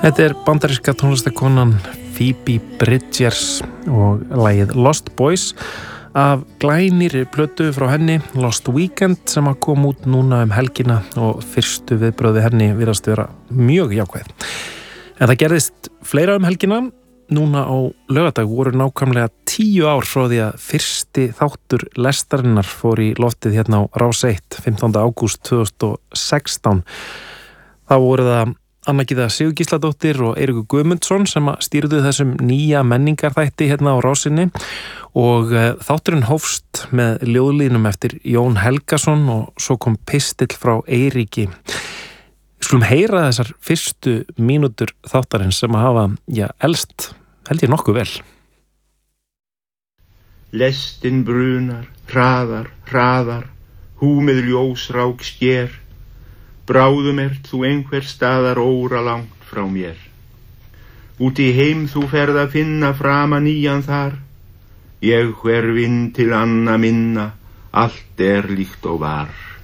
Þetta bandaríska tónlistakonan Phoebe Bridgers og lagið Lost Boys af glænýrri plötu frá henni, Lost Weekend, sem að kom út núna helgina og fyrstu viðbrögði henni virðast vera mjög jákvæð. En það gerðist fleira helgina. Núna á laugardag voru nákvæmlega 10 ár frá því að fyrsti þáttur lestarinnar fór í loftið hérna á Rás 1, 15. ágúst 2016. Þá voru það Anna Gyða Sigurgísladóttir og Eiríkur Guðmundsson sem stýrðu þessum nýja menningarþætti hérna á Rásinni og þátturinn hófst með ljóðlínum eftir Jón Helgason og svo kom pistill frá Eiríki. Við skulum heyra þessar fyrstu mínútur þáttarins sem að hafa, elst, held ég nokkuð vel. Lestin brunar, hraðar, hraðar, húmið ljósrák sker. Bráðum ert þú einhver staðar óralangt frá mér. Út í heim þú ferð að finna framan nýjan þar. Ég hverfinn til anna minna, allt líkt og var.